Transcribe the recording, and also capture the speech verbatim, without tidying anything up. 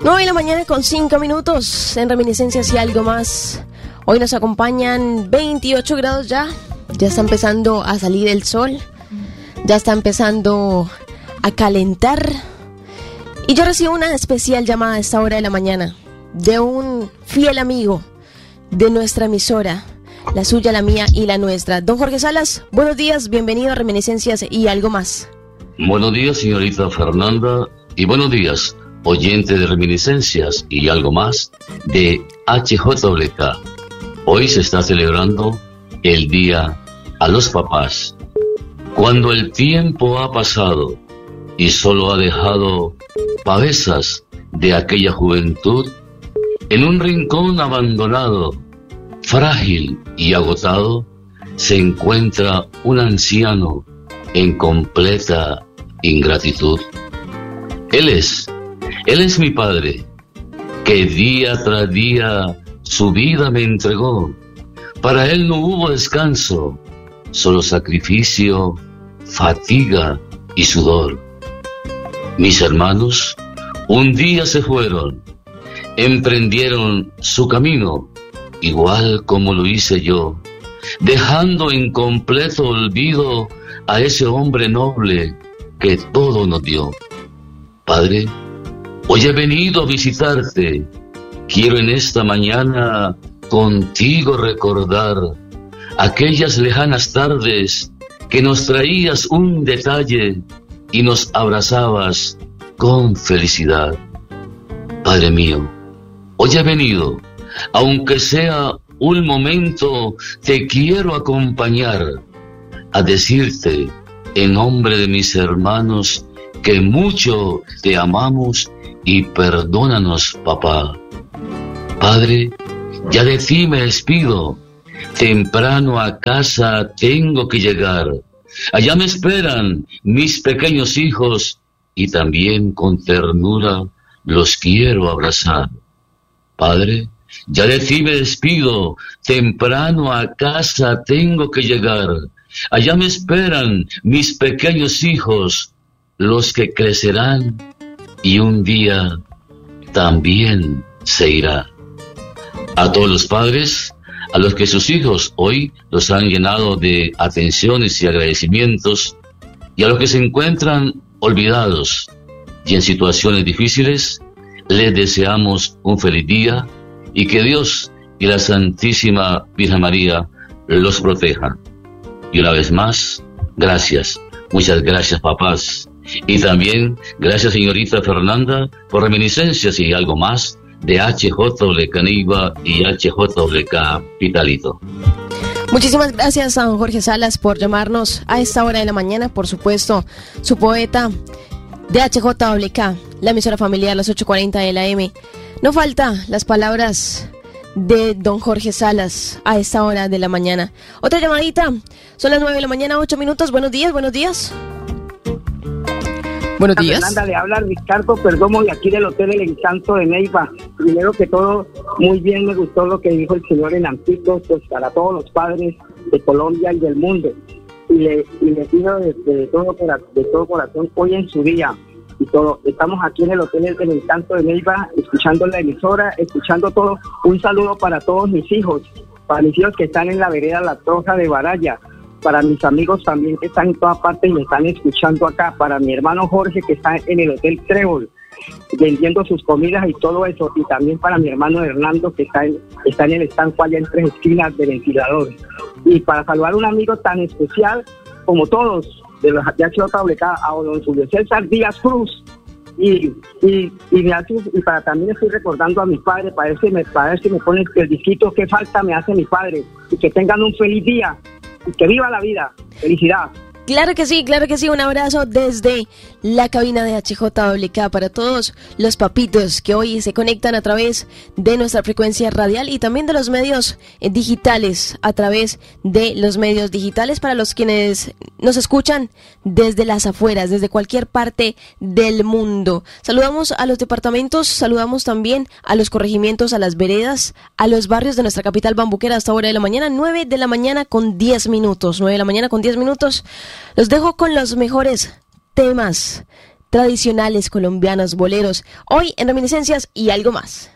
nueve de la mañana con cinco minutos en Reminiscencias y algo más. Hoy nos acompañan veintiocho grados ya. Ya está empezando a salir el sol. Ya está empezando a calentar. Y yo recibo una especial llamada a esta hora de la mañana de un fiel amigo de nuestra emisora, la suya, la mía y la nuestra. Don Jorge Salas, buenos días, bienvenido a Reminiscencias y algo más. Buenos días, señorita Fernanda, y buenos días, oyente de Reminiscencias y algo más de H J W K. Hoy se está celebrando el Día a los Papás. Cuando el tiempo ha pasado y solo ha dejado pavesas de aquella juventud, en un rincón abandonado, frágil y agotado, se encuentra un anciano en completa ingratitud. Él es, él es mi padre, que día tras día su vida me entregó. Para él no hubo descanso, solo sacrificio, fatiga y sudor. Mis hermanos un día se fueron, emprendieron su camino, igual como lo hice yo, dejando en completo olvido a ese hombre noble que todo nos dio. Padre, hoy he venido a visitarte. Quiero en esta mañana contigo recordar aquellas lejanas tardes que nos traías un detalle y nos abrazabas con felicidad. Padre mío, hoy he venido, aunque sea un momento, te quiero acompañar a decirte en nombre de mis hermanos que mucho te amamos y perdónanos, papá. Padre, ya de ti me despido, temprano a casa tengo que llegar. Allá me esperan mis pequeños hijos y también con ternura los quiero abrazar. Padre, ya de ti me despido, temprano a casa tengo que llegar. Allá me esperan mis pequeños hijos, los que crecerán y un día también se irá. A todos los padres, a los que sus hijos hoy los han llenado de atenciones y agradecimientos, y a los que se encuentran olvidados y en situaciones difíciles, les deseamos un feliz día y que Dios y la Santísima Virgen María los protejan. Y una vez más, gracias, muchas gracias, papás. Y también gracias, señorita Fernanda, por Reminiscencias y algo más de H J W K Neiva y H J W K Pitalito. Muchísimas gracias a don Jorge Salas por llamarnos a esta hora de la mañana. Por supuesto, su poeta de H J W K, la emisora familiar, las ocho cuarenta de la M. No falta las palabras de don Jorge Salas a esta hora de la mañana. Otra llamadita, son las nueve de la mañana, ocho minutos. Buenos días, buenos días. Buenos días. Fernanda, le habla Ricardo Perdomo de aquí del Hotel El Encanto de Neiva. Primero que todo, muy bien, me gustó lo que dijo el señor Enampito, pues para todos los padres de Colombia y del mundo. Y le, y le pido de, de, todo, de todo corazón, hoy en su día y todo, estamos aquí en el Hotel El Encanto de Neiva, escuchando la emisora, escuchando todo. Un saludo para todos mis hijos, para mis hijos que están en la vereda La Troja de Baraya, para mis amigos también que están en todas partes y me están escuchando acá, para mi hermano Jorge que está en el Hotel Trébol vendiendo sus comidas y todo eso, y también para mi hermano Hernando que está en, está en el estanco allá en Tres Esquinas de Ventilador. Y para saludar a un amigo tan especial como todos de los de H J W K, a don Julio César Díaz Cruz, y y y, me hace, y para también estoy recordando a mi padre, para ver si me, para ver si me ponen el disquito qué falta me hace mi padre, y que tengan un feliz día. ¡Que viva la vida! ¡Felicidad! Claro que sí, claro que sí. Un abrazo desde la cabina de H J W K para todos los papitos que hoy se conectan a través de nuestra frecuencia radial y también de los medios eh, digitales, a través de los medios digitales para los quienes nos escuchan desde las afueras, desde cualquier parte del mundo. Saludamos a los departamentos, saludamos también a los corregimientos, a las veredas, a los barrios de nuestra capital bambuquera a esta hora de la mañana, nueve de la mañana con diez minutos, nueve de la mañana con diez minutos. Los dejo con los mejores temas, tradicionales colombianas, boleros. Hoy en Reminiscencias y algo más.